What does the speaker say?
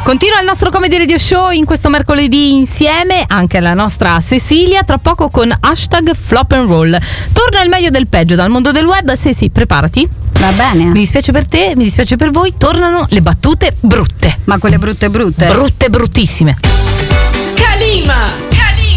Continua il nostro Comedy Radio Show in questo mercoledì insieme anche alla nostra Cecilia, tra poco con #Flop and Roll. Torna il meglio del peggio dal mondo del web. Sì, preparati. Va bene. Mi dispiace per te, mi dispiace per voi, tornano le battute brutte. Ma quelle brutte? Brutte, bruttissime. Calima!